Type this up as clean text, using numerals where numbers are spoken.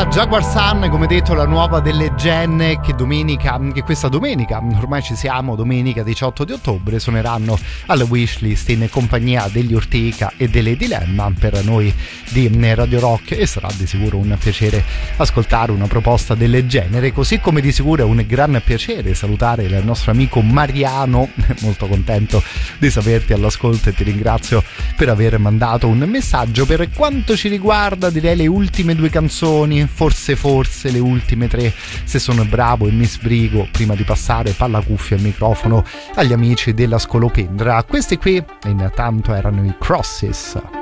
Jaguar Sun, come detto, la nuova delle Gen, che questa domenica, ormai ci siamo, domenica 18 di ottobre, suoneranno alla Wishlist in compagnia degli Ortica e delle Dilemma per noi di Radio Rock, e sarà di sicuro un piacere ascoltare una proposta del genere, così come di sicuro è un gran piacere salutare il nostro amico Mariano, molto contento di saperti all'ascolto e ti ringrazio per aver mandato un messaggio. Per quanto ci riguarda, direi le ultime due canzoni, forse le ultime tre, se sono bravo e mi sbrigo, prima di passare palla cuffia e microfono agli amici della Scolopendra. Questi qui intanto erano i Crosses.